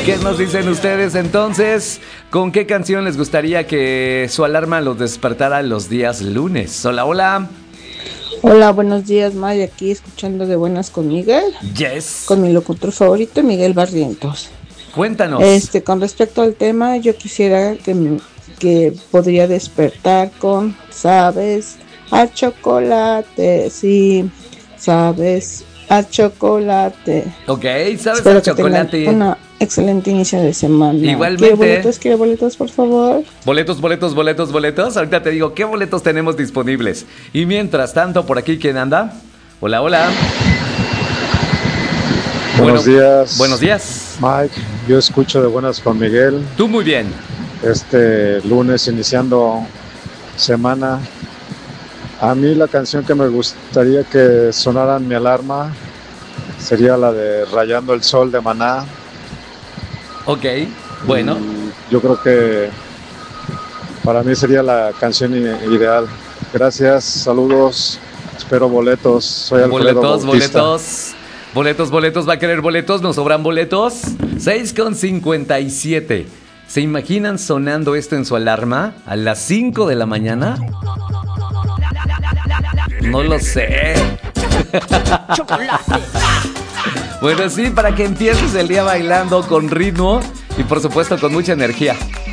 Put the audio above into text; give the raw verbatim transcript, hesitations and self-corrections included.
¿Qué nos dicen ustedes entonces? ¿Con qué canción les gustaría que su alarma los despertara los días lunes? Hola, hola. Hola, buenos días, May, aquí escuchando de buenas con Miguel, Yes. con mi locutor favorito, Miguel Barrientos. Cuéntanos. Este, con respecto al tema, yo quisiera que, m- que podría despertar con, sabes, a chocolate, sí, sabes, a chocolate. Ok, ¿sabes al Espero que tengan chocolate? una excelente inicio de semana. ¿Quiere Igualmente. boletos? ¿Quiere boletos, por favor? Boletos, boletos, boletos, boletos. Ahorita te digo qué boletos tenemos disponibles. Y mientras tanto, por aquí, ¿quién anda? Hola, hola. Buenos Bueno, días. Buenos días. Mike. Yo escucho de buenas con Miguel. Tú muy bien. Este lunes iniciando semana. A mí la canción que me gustaría que sonara en mi alarma sería la de Rayando el Sol de Maná. Ok, bueno. Y yo creo que para mí sería la canción i- ideal. Gracias, saludos. Espero boletos. Soy Alfredo Boletos, Bautista. boletos. Boletos, boletos, va a querer boletos, nos sobran boletos. seis con cincuenta y siete. ¿Se imaginan sonando esto en su alarma a las cinco de la mañana? No lo sé. Bueno, sí, para que empieces el día bailando con ritmo y por supuesto con mucha energía.